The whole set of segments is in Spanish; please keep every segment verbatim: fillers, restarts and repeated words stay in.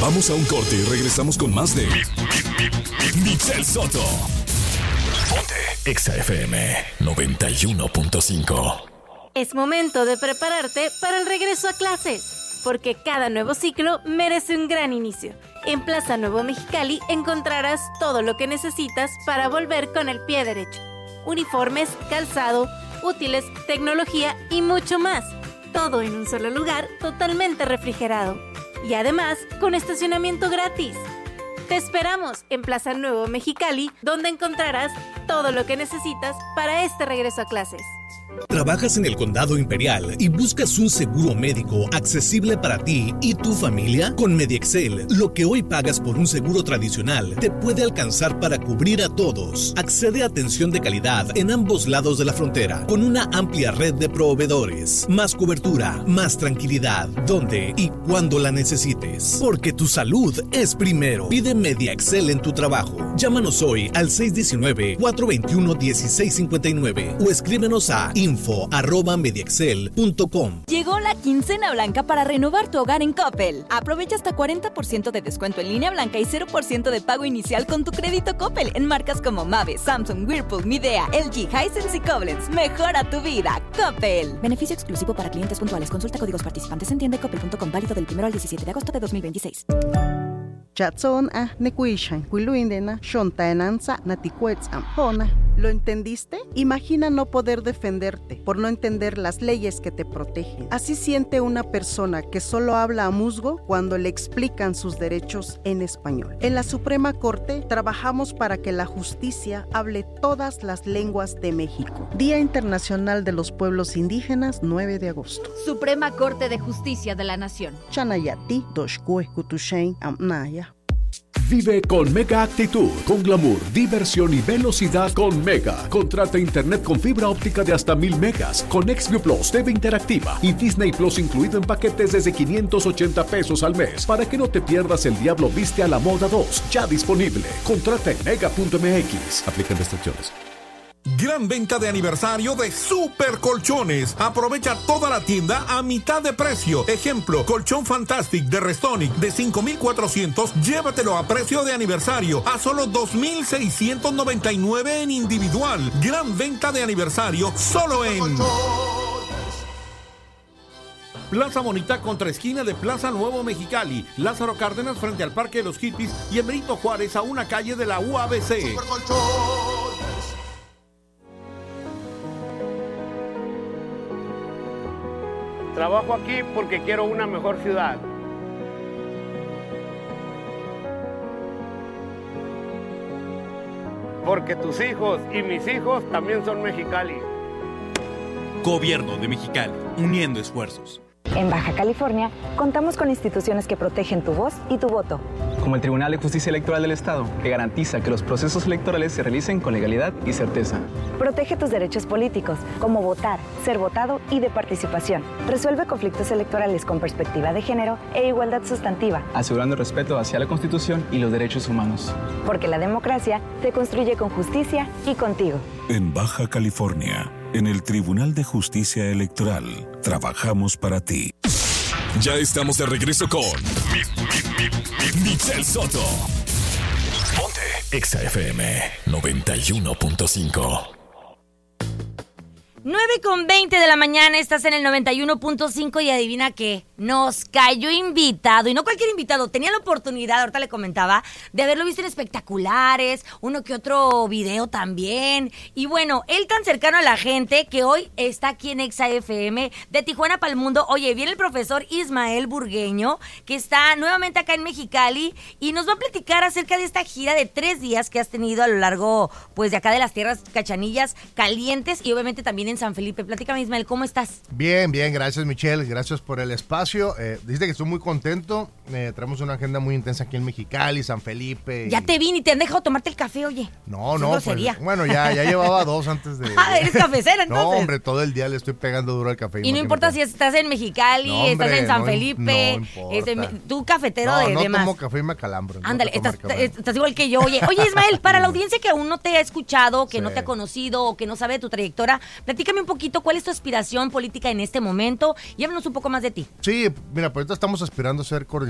Vamos a un corte y regresamos con más de Michelle Soto. Ponte Exa F M noventa y uno punto cinco. Es momento de prepararte para el regreso a clases, porque cada nuevo ciclo merece un gran inicio. En Plaza Nuevo Mexicali encontrarás todo lo que necesitas para volver con el pie derecho. Uniformes, calzado, útiles, tecnología y mucho más. Todo en un solo lugar, totalmente refrigerado. Y además, con estacionamiento gratis. Te esperamos en Plaza Nuevo Mexicali, donde encontrarás todo lo que necesitas para este regreso a clases. ¿Trabajas en el Condado Imperial y buscas un seguro médico accesible para ti y tu familia? Con MediExcel, lo que hoy pagas por un seguro tradicional te puede alcanzar para cubrir a todos. Accede a atención de calidad en ambos lados de la frontera, con una amplia red de proveedores. Más cobertura, más tranquilidad, donde y cuando la necesites. Porque tu salud es primero. Pide MediExcel en tu trabajo. Llámanos hoy al seis uno nueve, cuatro dos uno, uno seis cinco nueve o escríbenos a info arroba mediexcel punto com. Llegó la quincena blanca para renovar tu hogar en Coppel. Aprovecha hasta cuarenta por ciento de descuento en línea blanca y cero por ciento de pago inicial con tu crédito Coppel en marcas como Mave, Samsung, Whirlpool, Midea, L G, Hisense y Koblenz. Mejora tu vida, Coppel. Beneficio exclusivo para clientes puntuales. Consulta códigos participantes en tienda coppel punto com, válido del primero al diecisiete de agosto de dos mil veintiséis. Chatson a nekuishan kuiluindena shontaenanza naticuets ampona. ¿Lo entendiste? Imagina no poder defenderte por no entender las leyes que te protegen. Así siente una persona que solo habla a musgo cuando le explican sus derechos en español. En la Suprema Corte trabajamos para que la justicia hable todas las lenguas de México. Día Internacional de los Pueblos Indígenas, nueve de agosto. Suprema Corte de Justicia de la Nación. Chanayati, Doshkue, Kutushain, Amnaya. Vive con Mega Actitud, con glamour, diversión y velocidad con Mega. Contrata internet con fibra óptica de hasta mil megas, con Xview Plus, T V interactiva y Disney Plus incluido en paquetes desde quinientos ochenta pesos al mes, para que no te pierdas El Diablo Viste a la Moda dos, ya disponible. Contrata en mega punto m x. Aplican restricciones. Gran venta de aniversario de Super Colchones. Aprovecha toda la tienda a mitad de precio. Ejemplo, colchón Fantastic de Restonic de cinco mil cuatrocientos, llévatelo a precio de aniversario a solo dos mil seiscientos noventa y nueve en individual. Gran venta de aniversario solo en Plaza Bonita, contra esquina de Plaza Nuevo Mexicali, Lázaro Cárdenas frente al Parque de los Hippies y en Benito Juárez a una calle de la U A B C. Trabajo aquí porque quiero una mejor ciudad. Porque tus hijos y mis hijos también son Mexicali. Gobierno de Mexicali, uniendo esfuerzos. En Baja California, contamos con instituciones que protegen tu voz y tu voto. Como el Tribunal de Justicia Electoral del Estado, que garantiza que los procesos electorales se realicen con legalidad y certeza. Protege tus derechos políticos, como votar, ser votado y de participación. Resuelve conflictos electorales con perspectiva de género e igualdad sustantiva. Asegurando el respeto hacia la Constitución y los derechos humanos. Porque la democracia se construye con justicia y contigo. En Baja California, en el Tribunal de Justicia Electoral, trabajamos para ti. Ya estamos de regreso con Michelle Soto. Ponte Exa F M noventa y uno punto cinco. nueve con veinte de la mañana, estás en el noventa y uno punto cinco y adivina qué, nos cayó invitado, y no cualquier invitado, tenía la oportunidad, ahorita le comentaba, de haberlo visto en espectaculares, uno que otro video también, y bueno, él tan cercano a la gente que hoy está aquí en Exa F M, de Tijuana para el mundo. Oye, viene el profesor Ismael Burgueño, que está nuevamente acá en Mexicali, y nos va a platicar acerca de esta gira de tres días que has tenido a lo largo, pues, de acá de las tierras cachanillas calientes, y obviamente también en San Felipe. Platícame, Ismael, ¿cómo estás? Bien, bien, gracias, Michelle, gracias por el espacio. Eh, dijiste que estoy muy contento. Eh, traemos una agenda muy intensa aquí en Mexicali, San Felipe. Y... Ya te vi, ni te han dejado tomarte el café, oye. No, no, pues, bueno, ya, ya llevaba dos antes de... Ah, eres cafecera, entonces. No, hombre, todo el día le estoy pegando duro al café. Y no importa si estás en Mexicali, no, hombre, estás en San no, Felipe, no este, tú cafetero no, de, no de más. No tomo café y me acalambro. Ándale, no estás, estás igual que yo, oye. Oye, Ismael, para la audiencia que aún no te ha escuchado, que sí. no te ha conocido o que no sabe de tu trayectoria, platícame un poquito cuál es tu aspiración política en este momento y háblanos un poco más de ti. Sí, mira, pues ahorita estamos aspirando a ser coordinador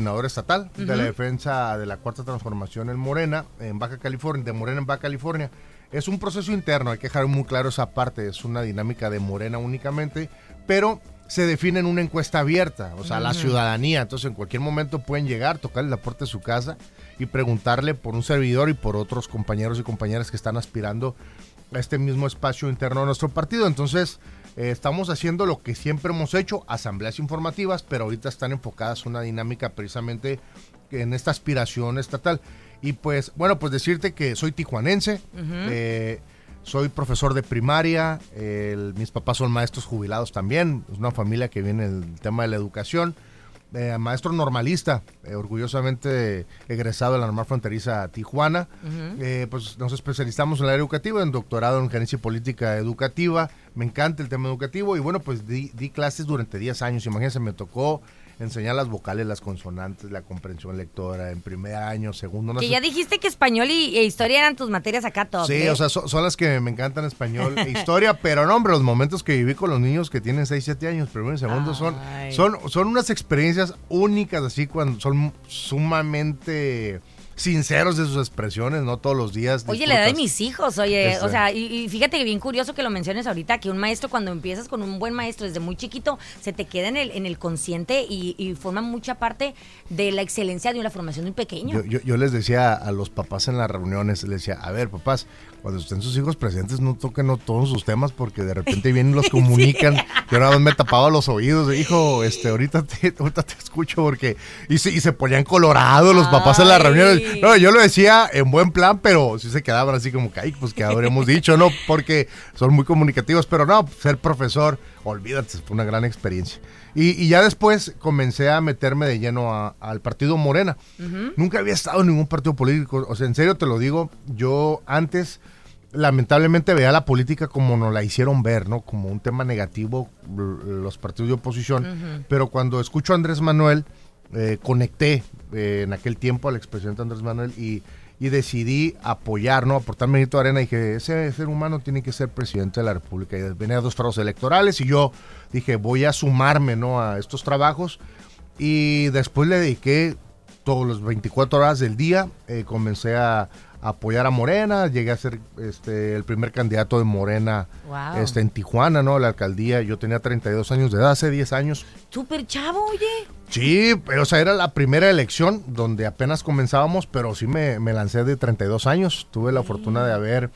coordinador estatal uh-huh. de la defensa de la Cuarta Transformación en Morena, en Baja California, de Morena en Baja California. Es un proceso interno, hay que dejar muy claro esa parte, es una dinámica de Morena únicamente, pero se define en una encuesta abierta, o sea, uh-huh. la ciudadanía, entonces en cualquier momento pueden llegar, tocarle la puerta de su casa y preguntarle por un servidor y por otros compañeros y compañeras que están aspirando a este mismo espacio interno de nuestro partido. Entonces, eh, estamos haciendo lo que siempre hemos hecho, asambleas informativas, pero ahorita están enfocadas en una dinámica precisamente en esta aspiración estatal. Y pues, bueno, pues decirte que soy tijuanense, uh-huh. eh, soy profesor de primaria, el, mis papás son maestros jubilados también, es una familia que viene del tema de la educación, eh, maestro normalista, eh, orgullosamente egresado de la Normal Fronteriza Tijuana, uh-huh. eh, pues nos especializamos en el área educativa, en doctorado en gerencia y política educativa, me encanta el tema educativo y bueno, pues di, di clases durante diez años, imagínense, me tocó enseñar las vocales, las consonantes, la comprensión lectora en primer año, segundo. No que sé. Ya dijiste que español y e historia eran tus materias acá top. Sí, ¿eh? o sea, so, son las que me encantan español e historia, pero no, hombre, los momentos que viví con los niños que tienen seis, siete años, primero y segundo, son, son, son unas experiencias únicas, así, cuando son sumamente sinceros de sus expresiones, no todos los días. Oye, la edad de mis hijos, oye, Este. o sea, y, y fíjate que bien curioso que lo menciones ahorita, que un maestro, cuando empiezas con un buen maestro desde muy chiquito, se te queda en el, en el consciente y, y forma mucha parte de la excelencia de una formación de un pequeño. Yo, yo, yo les decía a los papás en las reuniones, les decía, a ver, papás, cuando estén sus hijos presentes, no toquen no todos sus temas, porque de repente vienen y los comunican. Sí. Yo una vez me tapaba los oídos, hijo, este, ahorita te, ahorita te escucho, porque, y se, y se ponían colorados los papás en las reuniones. No, yo lo decía en buen plan, pero sí se quedaban así como que, ay, pues que habríamos dicho, ¿no? Porque son muy comunicativos, pero no, ser profesor, olvídate, fue una gran experiencia. Y, y ya después comencé a meterme de lleno a, al partido Morena. Uh-huh. Nunca había estado en ningún partido político, o sea, en serio te lo digo, yo antes lamentablemente veía la política como nos la hicieron ver, ¿no? Como un tema negativo, los partidos de oposición, uh-huh. pero cuando escucho a Andrés Manuel, Eh, conecté eh, en aquel tiempo al expresidente Andrés Manuel y, y decidí apoyar, ¿no? Aportar mi granito de arena y dije, ese ser humano tiene que ser presidente de la República. Y venía dos frases electorales y yo dije, voy a sumarme, ¿no? A estos trabajos y después le dediqué todos los veinticuatro horas del día, eh, comencé a apoyar a Morena, llegué a ser este el primer candidato de Morena wow. este en Tijuana, ¿no? La alcaldía, yo tenía treinta y dos años de edad, hace diez años. Súper chavo, oye. Sí, pero o sea, era la primera elección donde apenas comenzábamos, pero sí me, me lancé de treinta y dos años. Tuve la sí. fortuna de haber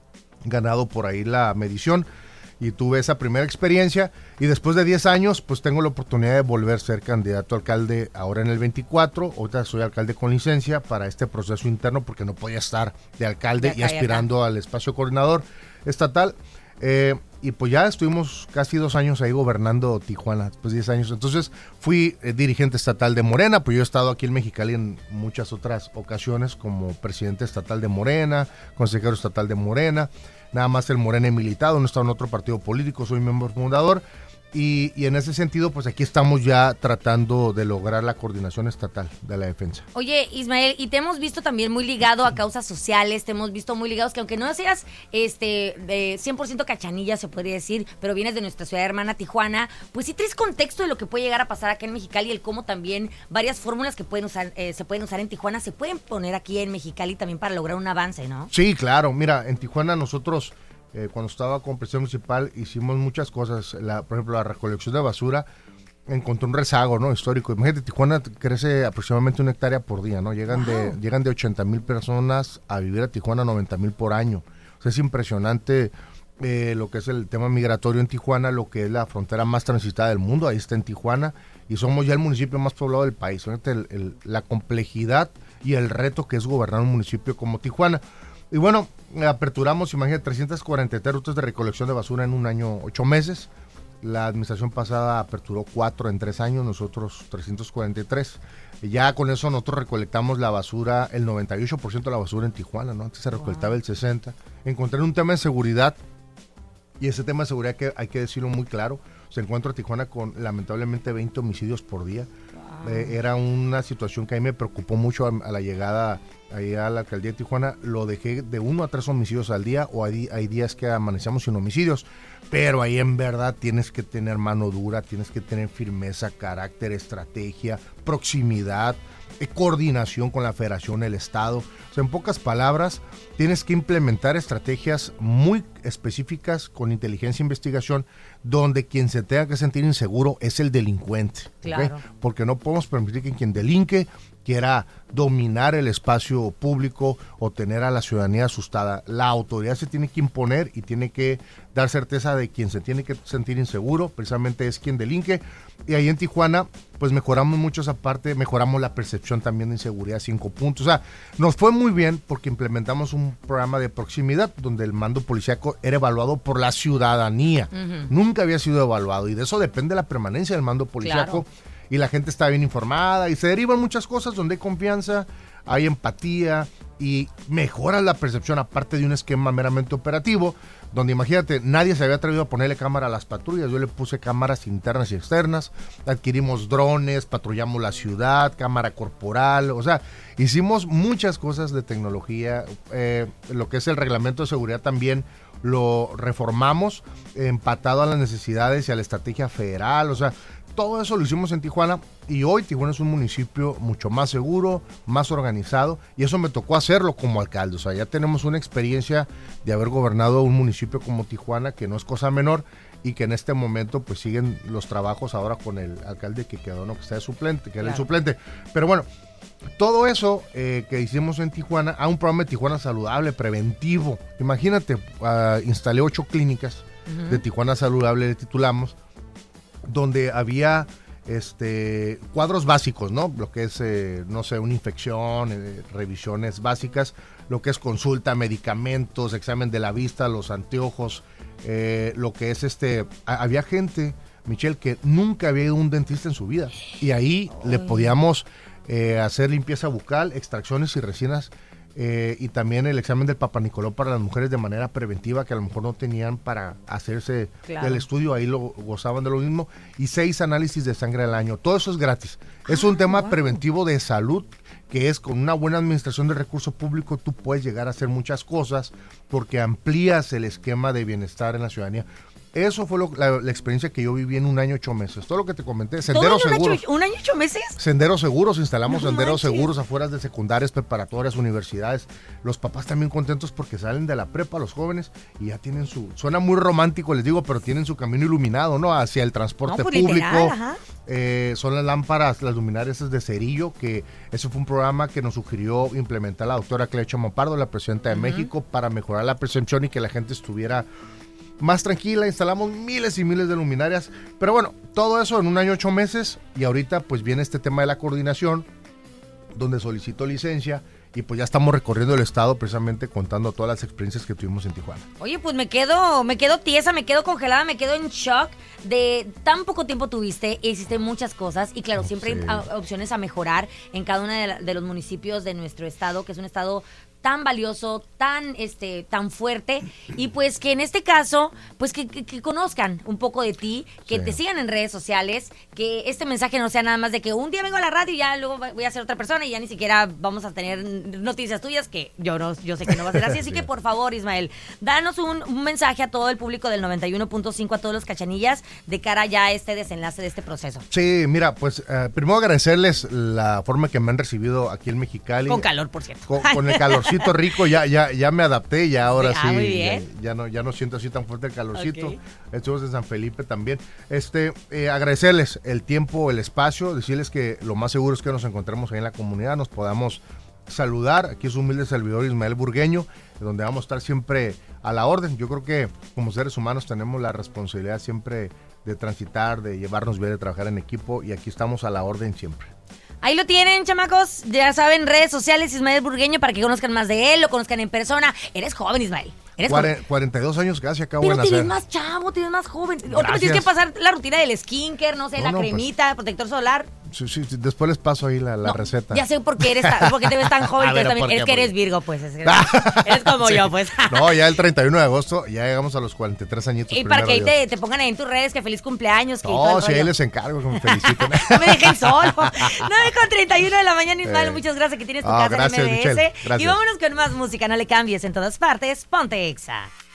ganado por ahí la medición y tuve esa primera experiencia y después de diez años pues tengo la oportunidad de volver a ser candidato a alcalde ahora en el veinticuatro, ahorita soy alcalde con licencia para este proceso interno porque no podía estar de alcalde y aspirando al espacio coordinador estatal eh, y pues ya estuvimos casi dos años ahí gobernando Tijuana, después de diez años, entonces fui eh, dirigente estatal de Morena, pues yo he estado aquí en Mexicali en muchas otras ocasiones como presidente estatal de Morena, consejero estatal de Morena, nada más el Morena militado, no he estado en otro partido político, soy miembro fundador y, y en ese sentido pues aquí estamos ya tratando de lograr la coordinación estatal de la defensa. Oye Ismael, y te hemos visto también muy ligado a causas sociales, te hemos visto muy ligados que aunque no seas este de cien por ciento cachanilla se podría decir, pero vienes de nuestra ciudad hermana Tijuana, pues sí traes contexto de lo que puede llegar a pasar acá en Mexicali y el cómo también varias fórmulas que pueden usar eh, se pueden usar en Tijuana se pueden poner aquí en Mexicali también para lograr un avance, ¿no? Sí, claro, mira, en Tijuana nosotros Eh, cuando estaba con presidencia municipal hicimos muchas cosas, la, por ejemplo la recolección de basura encontró un rezago, ¿no? Histórico. Imagínate, Tijuana crece aproximadamente una hectárea por día, ¿no? Llegan wow. de llegan de ochenta mil personas a vivir a Tijuana, noventa mil por año. O sea, es impresionante eh, lo que es el tema migratorio en Tijuana, lo que es la frontera más transitada del mundo, ahí está en Tijuana, y somos ya el municipio más poblado del país. Fíjate el, el, la complejidad y el reto que es gobernar un municipio como Tijuana. Y bueno, aperturamos, imagínate, trescientas cuarenta y tres rutas de recolección de basura en un año, ocho meses. La administración pasada aperturó cuatro en tres años, nosotros trescientas cuarenta y tres. Y ya con eso nosotros recolectamos la basura, el noventa y ocho por ciento de la basura en Tijuana, ¿no? Antes se recolectaba wow. el sesenta por ciento. Encontré un tema de seguridad, y ese tema de seguridad que hay que decirlo muy claro. Se encuentra Tijuana con lamentablemente veinte homicidios por día. Wow. Eh, era una situación que a mí me preocupó mucho a, a la llegada ahí a la alcaldía de Tijuana. Lo dejé de uno a tres homicidios al día, o hay, hay días que amanecemos sin homicidios, pero ahí en verdad tienes que tener mano dura, tienes que tener firmeza, carácter, estrategia, proximidad, eh, coordinación con la federación, el estado. O sea, en pocas palabras, tienes que implementar estrategias muy específicas con inteligencia e investigación, donde quien se tenga que sentir inseguro es el delincuente. Claro. ¿Okay? Porque no podemos permitir que quien delinque quiera dominar el espacio público o tener a la ciudadanía asustada. La autoridad se tiene que imponer y tiene que dar certeza de quien se tiene que sentir inseguro, precisamente es quien delinque. Y ahí en Tijuana, pues mejoramos mucho esa parte, mejoramos la percepción también de inseguridad, cinco puntos. O sea, nos fue muy bien porque implementamos un programa de proximidad donde el mando policíaco era evaluado por la ciudadanía. Uh-huh. Nunca había sido evaluado y de eso depende la permanencia del mando policíaco. Claro. Y la gente está bien informada y se derivan muchas cosas donde hay confianza, hay empatía y mejora la percepción, aparte de un esquema meramente operativo, donde imagínate, nadie se había atrevido a ponerle cámara a las patrullas. Yo le puse cámaras internas y externas, adquirimos drones, patrullamos la ciudad, cámara corporal, o sea, hicimos muchas cosas de tecnología. Eh, lo que es el reglamento de seguridad también lo reformamos, empatado a las necesidades y a la estrategia federal, o sea, todo eso lo hicimos en Tijuana y hoy Tijuana es un municipio mucho más seguro, más organizado, y eso me tocó hacerlo como alcalde. O sea, ya tenemos una experiencia de haber gobernado un municipio como Tijuana, que no es cosa menor, y que en este momento pues siguen los trabajos ahora con el alcalde que quedó, no, que está de suplente, que era claro. el suplente. Pero bueno, todo eso eh, que hicimos en Tijuana, a un programa de Tijuana saludable, preventivo. Imagínate, uh, instalé ocho clínicas uh-huh. de Tijuana saludable, le titulamos, donde había este cuadros básicos, ¿no? Lo que es, eh, no sé, una infección, eh, revisiones básicas, lo que es consulta, medicamentos, examen de la vista, los anteojos, eh, lo que es este... A, había gente, Michelle, que nunca había ido a un dentista en su vida, y ahí Ay. le podíamos eh, hacer limpieza bucal, extracciones y resinas, Eh, y también el examen del Papa Nicolau para las mujeres de manera preventiva, que a lo mejor no tenían para hacerse claro. el estudio, ahí lo gozaban de lo mismo, y seis análisis de sangre al año. Todo eso es gratis. Ah, es un tema wow. preventivo de salud, que es con una buena administración del recurso público tú puedes llegar a hacer muchas cosas porque amplías el esquema de bienestar en la ciudadanía. Eso fue lo, la, la experiencia que yo viví en un año ocho meses. Todo lo que te comenté, senderos un seguros. Año, ¿Un año ocho meses? Senderos seguros, instalamos no senderos manches. seguros afuera de secundarias, preparatorias, universidades. Los papás también contentos porque salen de la prepa, los jóvenes, y ya tienen su... Suena muy romántico, les digo, pero tienen su camino iluminado, ¿no? Hacia el transporte no, público. Literal, eh, son las lámparas, las luminarias de cerillo, que ese fue un programa que nos sugirió implementar la doctora Clecha Mompardo, la presidenta de uh-huh. México, para mejorar la percepción y que la gente estuviera más tranquila. Instalamos miles y miles de luminarias, pero bueno, todo eso en un año ocho meses, y ahorita pues viene este tema de la coordinación, donde solicito licencia, y pues ya estamos recorriendo el estado precisamente contando todas las experiencias que tuvimos en Tijuana. Oye, pues me quedo, me quedo tiesa, me quedo congelada, me quedo en shock de tan poco tiempo tuviste, hiciste muchas cosas, y claro, siempre sí. hay opciones a mejorar en cada uno de, la, de los municipios de nuestro estado, que es un estado tan valioso, tan este, tan fuerte, y pues que en este caso, pues que, que, que conozcan un poco de ti, que sí. te sigan en redes sociales, que este mensaje no sea nada más de que un día vengo a la radio y ya luego voy a ser otra persona y ya ni siquiera vamos a tener noticias tuyas, que yo no, yo sé que no va a ser así, así sí. que por favor, Ismael, danos un, un mensaje a todo el público del noventa y uno punto cinco, a todos los cachanillas, de cara ya a este desenlace de este proceso. Sí, mira, pues uh, primero agradecerles la forma que me han recibido aquí en Mexicali. Con calor, por cierto. Con, con el calorcito rico, ya, ya, ya me adapté, ya ahora sí, ah, sí muy bien. Ya, ya no, ya no siento así tan fuerte el calorcito. Okay. Estuvimos en San Felipe también. Este, eh, agradecerles el tiempo, el espacio, decirles que lo más seguro es que nos encontremos ahí en la comunidad, nos podamos saludar. Aquí es un humilde servidor, Ismael Burgueño, donde vamos a estar siempre a la orden. Yo creo que como seres humanos tenemos la responsabilidad siempre de transitar, de llevarnos bien, de trabajar en equipo, y aquí estamos a la orden siempre. Ahí lo tienen, chamacos. Ya saben, redes sociales, Ismael Burgueño, para que conozcan más de él, lo conozcan en persona. Eres joven, Ismael. Eres Cuare, joven. cuarenta y dos años casi acabo Pero de nacer. Pero tienes más chavo, tienes más joven. Otra vez tienes que pasar la rutina del skincare, no sé, no, la no, cremita, pues, protector solar. Sí, sí, sí, después les paso ahí la, la No, receta. Ya sé por qué eres tan, porque te ves tan joven. A ver, también, ¿por qué? es que ¿Por eres qué? Virgo, pues. Es, eres como Sí. yo, pues. No, ya el treinta y uno de agosto, ya llegamos a los cuarenta y tres añitos. Y para que ahí primero te, te pongan ahí en tus redes que feliz cumpleaños. Que y Dios. todo No, el si ahí rollo. les encargo que me feliciten. No me dejen solo. nueve con treinta y uno de la mañana, Ismael. Eh. Muchas gracias que tienes tu Ah, casa gracias, en M B S. Michelle, gracias. Y vámonos con más música. No le cambies en todas partes. Ponte Exa.